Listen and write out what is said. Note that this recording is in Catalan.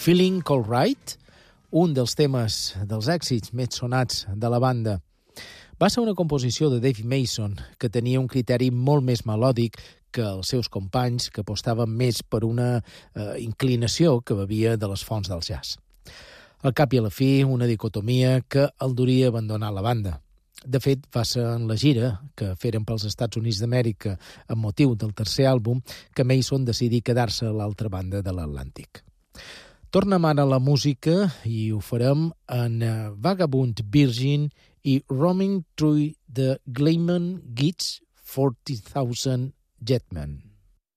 Feeling Alright, un dels temes dels èxits més sonats de la banda. Va ser una composició de Dave Mason, que tenia un criteri molt més melòdic que els seus companys, que apostaven més per una inclinació que bevia de les fonts del jazz. Al cap i a la fi, una dicotomia que el duria a abandonar la banda. De fet, va ser en la gira que feren pels Estats Units d'Amèrica amb motiu del tercer àlbum que Mason decidí quedar-se a l'altra banda de l'Atlàntic. Tornem ara a la música i ho farem en Vagabond Virgin i Roaming Through the Gleeman Gates 40,000 Jetmen.